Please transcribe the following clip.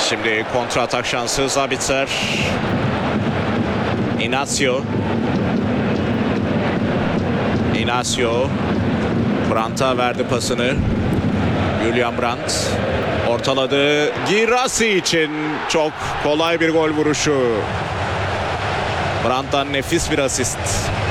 Şimdi kontra atak şansı Sabitzer. Inacio Brandt'a verdi pasını. Julian Brandt ortaladı. Girassi için çok kolay bir gol vuruşu. Brandt'tan nefis bir asist.